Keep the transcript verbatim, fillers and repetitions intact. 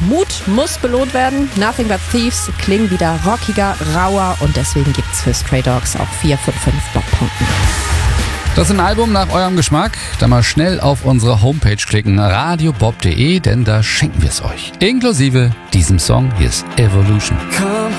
Mut muss belohnt werden. Nothing But Thieves klingen wieder rockiger, rauer und deswegen gibt's für Stray Dogs auch vier von fünf Bob-Punkten. Das ist ein Album nach eurem Geschmack. Dann mal schnell auf unsere Homepage klicken, radiobob punkt de, denn da schenken wir es euch. Inklusive diesem Song. Hier ist Evolution.